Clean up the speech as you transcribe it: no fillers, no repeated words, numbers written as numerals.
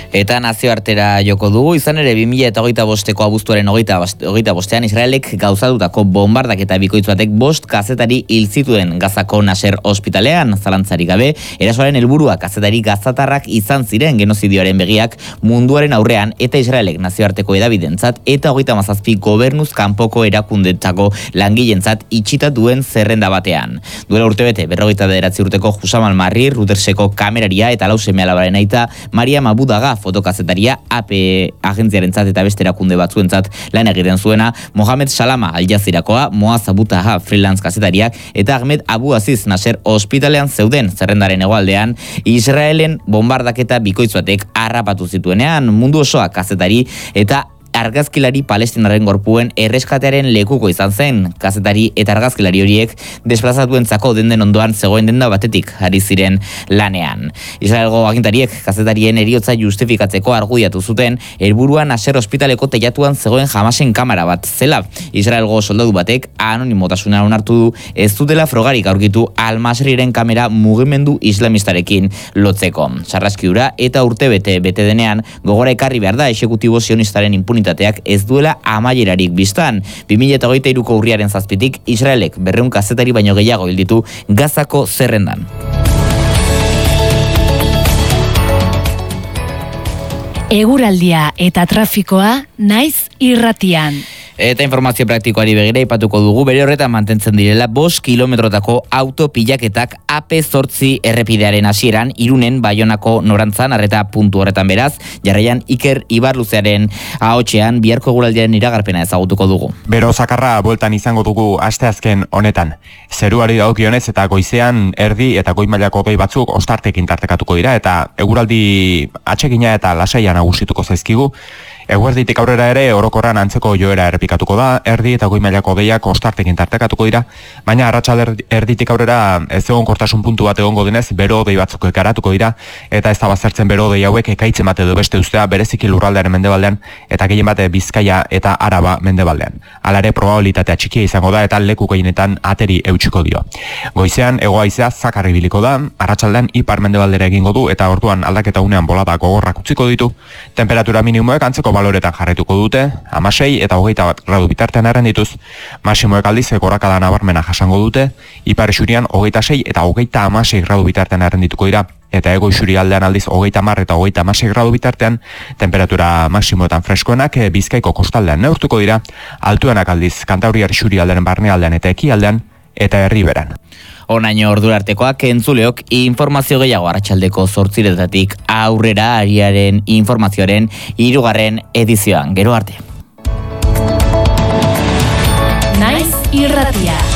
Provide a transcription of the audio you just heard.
Eta nazioartera joko dugu, izan ere 2025ko abuztuaren 25ean Israelek gauzatutako bombardak eta bikoitz batek 5 kazetari hil zituen Gazako Nasser ospitalean, zalantzarik gabe, erasoaren helburua kazetari gazatarrak izan ziren genozidioaren begiak munduaren aurrean eta Israelek nazioarteko edabidentzat eta 37 gobernuz kanpoko erakundeetako langileentzat itxita duen zerrenda batean. Duela urtebete, 49 urteko Husam al-Marri, Reuterseko kameraria eta 4 seme-alabaren aita Maria Mabudaga fotokazetaria AP agentziarentzat eta beste erakunde batzuentzat lan egiten zuena, Mohamed Salama Al Jazeerakoa, Moaz Abu Taha freelance kazetariak eta Ahmed Abu Aziz Nasser ospitalean zeuden zerrendaren hegoaldean Israelen bombardaketa bikoitz batek harrapatu zituenean mundu osoa kazetari eta argazkilari palestinarren gorpuen erreskatearen lekuko izan zen. Kazetari eta argazkilari horiek desplazatuentzako denden ondoan zegoen denda batetik ari ziren lanean. Israelgo agintariek kazetarien heriotza justifikatzeko argudiatu zuten helburua Nasser ospitaleko teilatuan zegoen Hamasen kamera bat zela. Israelgo soldadu batek anonimotasuna onartu du ez dutela frogarik aurkitu Al-Masriren kamera mugimendu islamistarekin lotzeko. Sarraskiura eta urtebete bete denean gogora ekarri behar da exekutibo sionistaren impunitateak ez duela amaierarik biztan. 2023ko urriaren 7tik Israelek 200 kazetari baino gehiago hil ditu Gazako zerrendan. Eguraldia eta trafikoa naiz irratian. Eta informazio praktikoari begira aipatuko dugu, bere horretan mantentzen direla 5 kilometrotako autopilaketak AP8 errepidearen hasieran, Irunen Baionako norantzan, arreta puntu horretan beraz, jarraian Iker Ibarluzearen ahotsean biharko eguraldiaren iragarpena ezagutuko dugu. Bero zakarra bueltan izango dugu asteazken honetan. Zeruari dagokionez eta goizean erdi eta goi mailako hodei batzuk ostartekin tartekatuko dira eta eguraldi atsegina eta lasaia nagusituko zaizkigu. Eguerditik aurrera ere orokorran antzeko joera errepikatuko da, erdi eta goi mailako hodeiak ostartekin tartekatuko dira, baina arratsalde erditik aurrera ez egonkortasun puntu bat egongo denez, bero hodei batzuk ekaratuko dira, eta ez da baztertzen bero hodei hauek ekaitzen bat edo beste ustea bereziki lurraldearen mendebaldean eta gehien bat Bizkaia eta Araba mendebaldean. Hala ere probabilitatea txikia izango da eta leku gehienetan ateri eutsiko dio. Goizean hego-haizea zakar ibiliko da, arratsaldean ipar mendebaldera egingo du eta orduan aldaketa unean bolada gogorrak utziko ditu. Temperatura minimoek antzeko baloretan jarraituko dute, 16 eta 21 gradu bitartean errendituz, maximoek aldiz gorakada nabarmena jasango dute, ipar isurian 26 eta 36 gradu bitartean errendituko dira, eta ego isurialdean aldiz 30 eta 36 gradu bitartean, temperatura maximoetan freskoenak Bizkaiko kostaldean neurtuko dira, altuenak aldiz Kantabriar isurialdearen barnealdean eta ekialdean, eta herriberan. Onaino ordurartekoak entzuleok informazio gehiago arratsaldeko 8:00 aurrera ariaren informazioaren 3. edizioan. Gero arte. Naiz irratia.